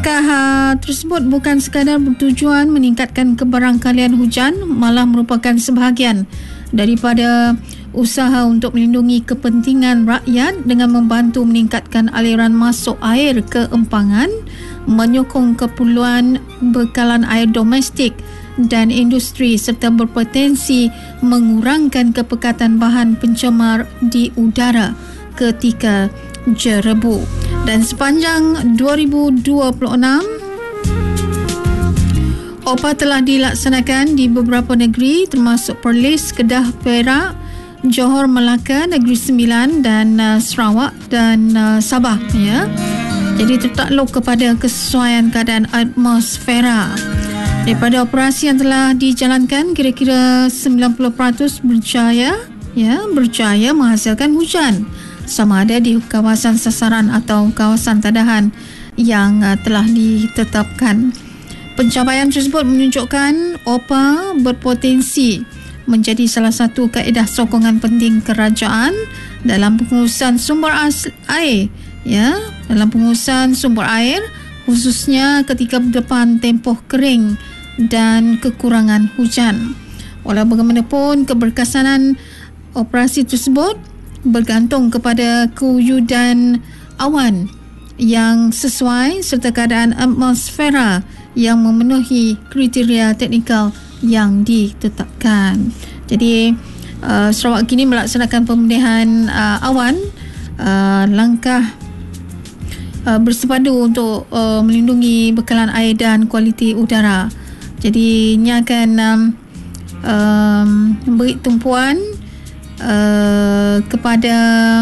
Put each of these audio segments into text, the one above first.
Langkah tersebut bukan sekadar bertujuan meningkatkan kebarangkalian hujan, malah merupakan sebahagian daripada usaha untuk melindungi kepentingan rakyat dengan membantu meningkatkan aliran masuk air ke empangan, menyokong keperluan bekalan air domestik dan industri serta berpotensi mengurangkan kepekatan bahan pencemar di udara ketika jerebu. Dan sepanjang 2026, OPA telah dilaksanakan di beberapa negeri termasuk Perlis, Kedah, Perak, Johor, Melaka, Negeri Sembilan dan Sarawak dan Sabah, ya. Jadi tertakluk kepada kesesuaian keadaan atmosfera. Daripada operasi yang telah dijalankan, kira-kira 90% berjaya menghasilkan hujan, sama ada di kawasan sasaran atau kawasan tadahan yang telah ditetapkan. Pencapaian tersebut menunjukkan OPA berpotensi menjadi salah satu kaedah sokongan penting kerajaan dalam pengurusan sumber air, ya, dalam pengurusan sumber air, khususnya ketika berdepan tempoh kering dan kekurangan hujan. Walau bagaimanapun, keberkesanan operasi tersebut bergantung kepada kewujudan awan yang sesuai serta keadaan atmosfera yang memenuhi kriteria teknikal yang ditetapkan. Jadi Sarawak kini melaksanakan pemilihan awan, langkah bersepadu untuk melindungi bekalan air dan kualiti udara. Jadi ini akan memberi tumpuan kepada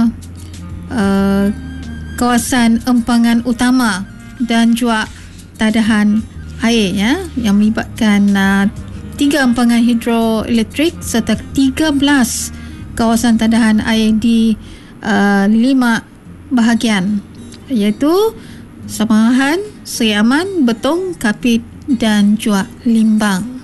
kawasan empangan utama dan juga tadahan air, ya, yang melibatkan 3 empangan hidroelektrik serta 13 kawasan tadahan air di 5 bahagian, iaitu Samangahan, Seri Aman, Betong, Kapit dan juga Limbang.